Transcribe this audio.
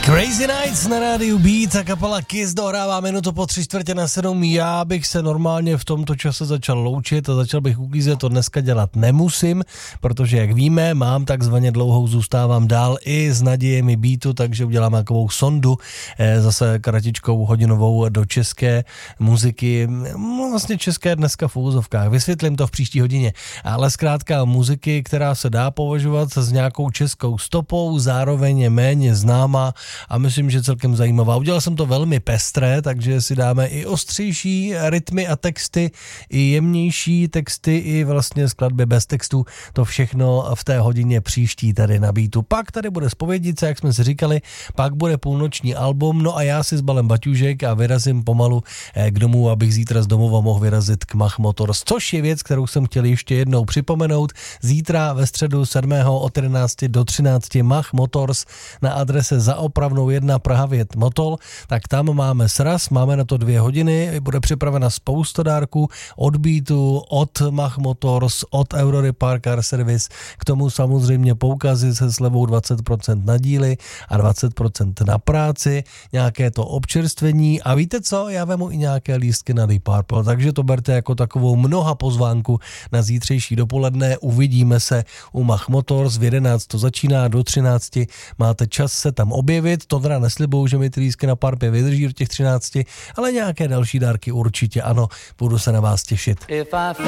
Crazy Nights na rádiu Beat a kapela Kiss dohrává minutu po 6:45. Já bych se normálně v tomto čase začal loučit a začal bych uklízet, to dneska dělat nemusím, protože jak víme, mám takzvaně dlouhou, zůstávám dál i s nadějemi Beatu, takže udělám takovou sondu, zase kratičkou hodinovou do české muziky, vlastně české dneska v úvozovkách, vysvětlím to v příští hodině, ale zkrátka muziky, která se dá považovat s nějakou českou stopou, zároveň je méně známá a myslím, že celkem zajímavá. Udělal jsem to velmi pestré, takže si dáme i ostřejší rytmy a texty, i jemnější texty, i vlastně skladby bez textu. To všechno v té hodině příští tady na Beatu. Pak tady bude zpovědice, jak jsme si říkali, pak bude půlnoční album, no a já si zbalím baťůžek a vyrazím pomalu k domu, abych zítra z domova mohl vyrazit k Mach Motors, což je věc, kterou jsem chtěl ještě jednou připomenout. Zítra ve středu 7. od 11 do 13 Mach Motors na adrese Za Opravnou 1 Praha 5 Motol, tak tam máme sraz, máme na to 2 hodiny, bude připravena spousta dárků od Beatu, od Mach Motors, od Eurorepar Car Service, k tomu samozřejmě poukazy se slevou 20% na díly a 20% na práci, nějaké to občerstvení a víte co, já vemu i nějaké lístky na Deep Purple, takže to berte jako takovou mnoha pozvánku na zítřejší dopoledne, uvidíme se u Mach Motors, v 11 to začíná, do 13 máte čas se tam objevit, to teda neslibuju, že mi ty lístky na Parpě vydrží do těch 13, ale nějaké další dárky určitě ano, budu se na vás těšit.